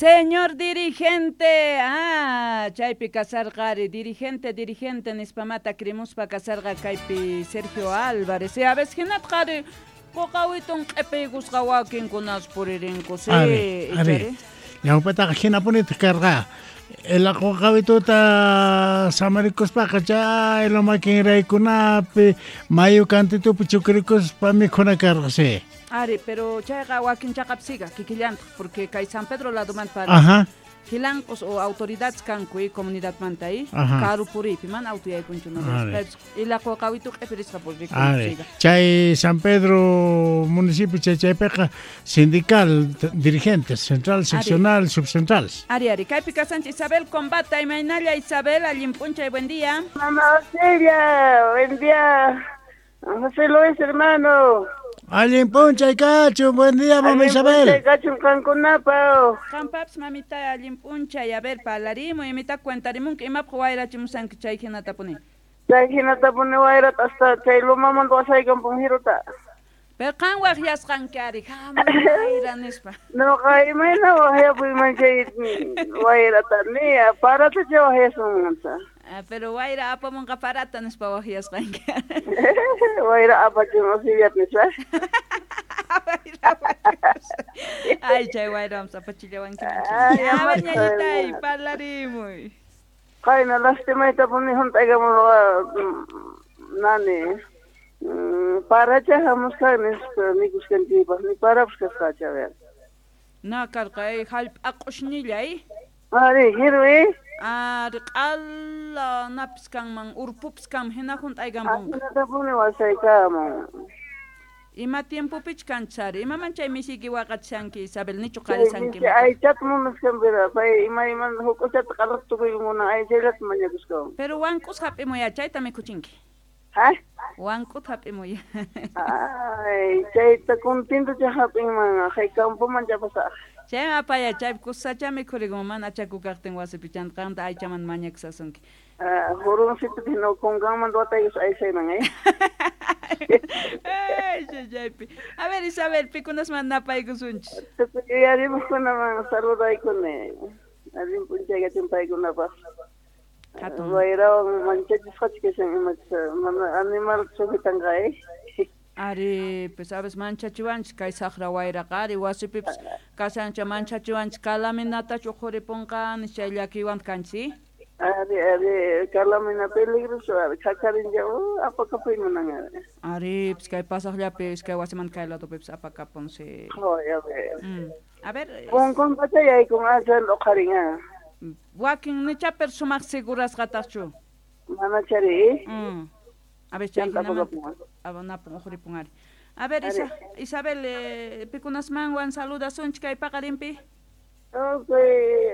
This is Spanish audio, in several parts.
Señor dirigente, chaypi kasarqari, dirigente, nispamata krimuspa kasarqa kaypi Sergio Álvarez. A veces hinatqari qoqawitun q'ipiykusqa wakinkunas puririnku. Are. Ñawpataqa hinapunita karqa. El qoqawituta samaricuspaqa chay lo makinraykunapi mayu kantitupi chukricuspa mikhuna karqa sí. Ari, pero chayqa wakinchaqapsiga kikillantaq porque kay San Pedro ladoman para hilancos o autoridades kankuy comunidad mantay karu puripi man autoyaykunchuna ila qoqawitu q'ipirisqa purikuysiga. Chay San Pedro municipio chaypiqa sindical dirigentes central seccional subcentrales. Ari kaypi kasanchis Isabel Combata imaynalla Isabel allimpunchay buen día. Mamá Celia, buen día. José Luis hermano. Allimpunchay cacho, buen día, mamá Isabel. Allimpunchay cacho cankunapa. Campaps mamita allimpunchay, a ver, palarimo y mita cuentarimun que imap huayrachimusan que chay hinatapuni. Chay hinatapuni huayrat hasta chay lumaman wasay kampungiruta. Pero kan wahyas kan kari, kama huayranispa. No kaimena wahya puiman chay huayrata niya, para te chay wahyasungansa. Pero waira apa mong kaparata nispa wahyas kan kari. Waira apa chimosiyat nispa. Ay, chay waira sa pachilawan kinanchi. Yaman ñañitay, palarimoy. Kay na lastima ita puni huntay mo nani. Para chahamos kanis ni kuskantipa ni para puskacha ver. Na karqay halp aqushnilay. Ari hirwi. Qalla napiskan man urpupskam hina huntay gambong. Nata puni wasay kamo. Ima tiempo pichkanchari, ima manchay misiki waqachanki Isabel nicho qalisanki. Ay chat mo maskambira, pay ima hukuchat qalaqtukuy muna ay jelat manyakusko. Pero wankus hapimoya chay tami kuchinki. Ha? Wankut hapimoya. Ay, chay ta kuntinto chay hapimanga, kay kampo man pasa. Chay apaya chay kusachami kurigo man achakukaqtin wasipichan qanta aychaman mañaksasunki. Hurun situ dino kongaman dotayus ay say nangay. A ver, Isabel, pikunas man napay kusunch. Yari mo ko naman saluday ko ne. Alim punchay gatimpay ko na pa. Wairaw manchachis khachkesan animal chokitangay. Ari, pues sabes manchachiwanch kay saqra wayra qari wasipips kasancha manchachiwanch kalaminata chuquripunqan chayllakiwan kanchi. Ari, kalamina peligroso, kakarin jaw, apakapay mo na nga. Ari, pues kay pasaqllapi, kay wasiman kaylado pips apakapon si. A ver. Kung patay kung asan o karinga. Waking ni chaper sumak seguras gatachu. Mana chari. A ver, chay naman. Abonapong okuripungari. A ver, Isabel, pikunas man wan saludas unch kay pakalimpi. Okay,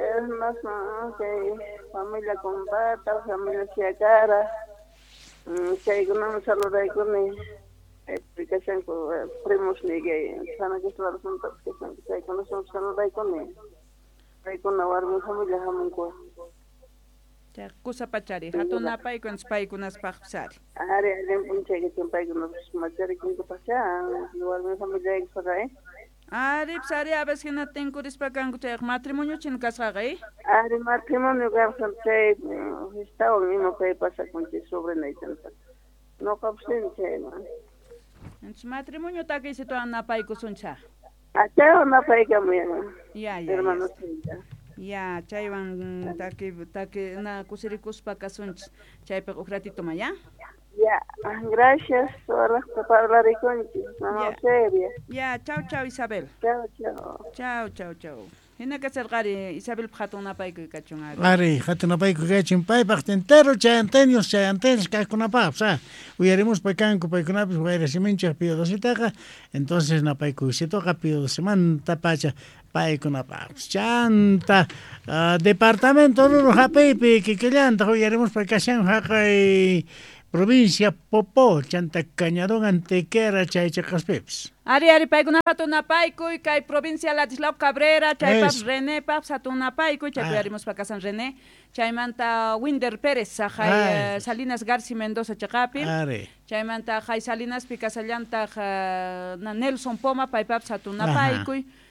familia Combata, familia Chiacara. Kay kunang saluday ko ni explicación ko primos ni kay sana que claro son kay kunang saluday ko ni. Kay kunawar mo familia hamon ko. Kusa pachari, hatun napay kun spay kunas paksari. Ari, alim punchay que timpay kunas machari kun ko pasya, luar mo familia eksakay. Ari, psari abes que natin kuris pakangu chay matrimonio chin kasagay. Ari, matrimonio garsan chay estawang imo kay pasa kun chay sobre na itanta. No kapsin chay man. Entonces matrimonio taki sito an napay kusuncha. Achaw napay kami yan. Ya. Hermano Cinta. Ya, chaywan taki na kusirikus pa kasunch. Chay pa ukratito maya. Ya, gracias por hablar con mamá Celia. Ya, chao Isabel. Chao. Hina kasarqari Isabel phatuna payku kachungari. Ari, hatuna payku kachunpay paqtentero chayantenios kaykunapaq, sa uyarimus paykanku paykunapis wayrasiminchaq pido dositaqa, entonces napayku sitoqa pido dosimanta pacha paykunapaq. Chanta departamento ruru hapaypi kikillanta uyarimus paykashan haqay provincia Popó, Chanta Cañadón, Antequera, Chaychacaspeps. Ari, paykuna hatunapaykuy, kay provincia Ladislao Cabrera, chaypas René, paps hatunapaykuy, chaypuyarimos pakasan René, chaymanta Winder Pérez, jay Salinas Garci Mendoza Chaqapi, chaymanta jay Salinas Picasallanta Nelson Poma, paypaps hatunapaykuy,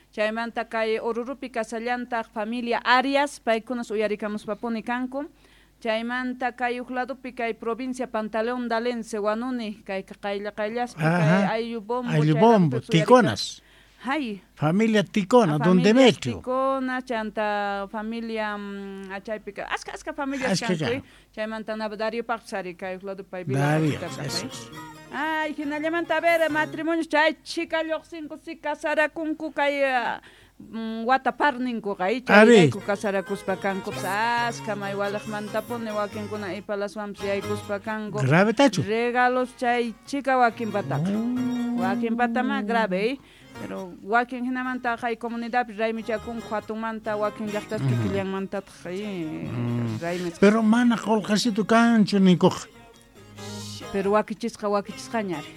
chaymanta kay Orurupi kasallanta familia Arias paykunas uyarikamuspapuni kanku chaymanta kay ukladupi kay provincia Pantaleón Dalense wanuni kay qayllaspi kay Ayllubombo Ticonas hay familia Ticona donde metro Ticona chanta familia achaypika aska familia kanku chaymanta Dario Paxari kay ukladupi Dario ay hinallamanta ver matrimonio chay chica lluqsinku si casarakunku kay wataparninku kay chayku casarakuspa kanku aska may walaqmantapuni wakinkuna ipalaswanpis yaykuspa kanku grave tachu regalos chay chica wakinpatama grave pero wakin hinamanta kay comunidad raymichakun hatunmanta wakin llaqtas kikillanmanta raymi pero mana qolqasitu kanchu ninku pero wakichisqañari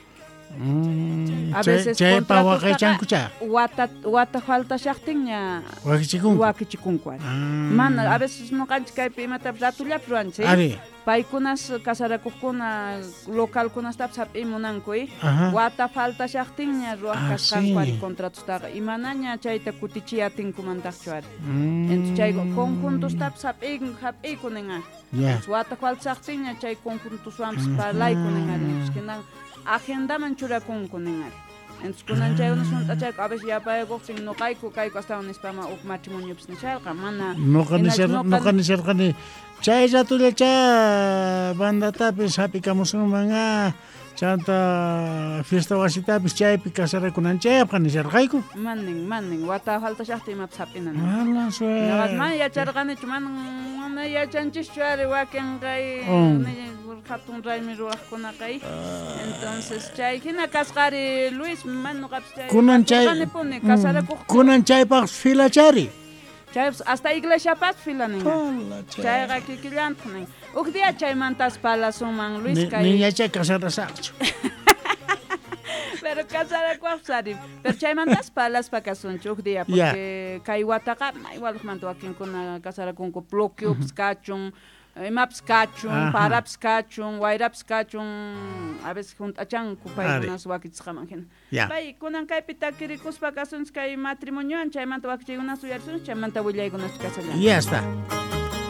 a veces chaypa waqaychankucha wata falta shaqtinña wakichikunku mana a veces nuqanchik kaypi imatapas ratullapi ruranchik paykunas kasarakuqkuna localkunastapas hap'imunankuy wata falta shaqtinña ruwaqkasqanku ari contratustaqa imanaña chayta kutichiyatinkumantaqchu ari entonces chay conjuntostapas hap'iykuninqa wata falta shaqtinña chay conjuntosuwanpas parlaykuninqa kinan agendaman churakunkuninqa entonces kunan chay unasunta chay a veces yapaykuqtin nuqayku kayku astawan nispama uk matrimoniopis nisharqa mana nuqa nisharqani chay ratulla cha bandatapis hap'ikamusunman chanta fiesta wasitapis chaypi kasarakunanchayqa nisharqayku manin wata falta shaqti imapis hap'inan ala suerte mana yacharqanichu mana yachanchishchu ari wakin kay hatun raymi ruwaqkuna kay entonces chay hina kasqari Luis man nuqapis chay kunan chay kasarakuq kunan chaypaqs filachari chaypas hasta iglesiapas filaninga chayqa kikillantqnin uk dia chaymantas palasuman Luis kay niña chay kasarasaqchu pero kasarakuqsari pero chaymantas palaspa kasunchu uk dia porque kay wataqa igualmanta wakinkuna kasarakunku bloqueops kachun imapis kachun parapis kachun wayrapis kachun a veces juntachanku paykunas wakichisqaman hina pay kunan kaypi takirikuspa kasunchik kay matrimoniowan chaymanta wakichaykunas uyarisunchik chaymanta willaykunas kasallan ya está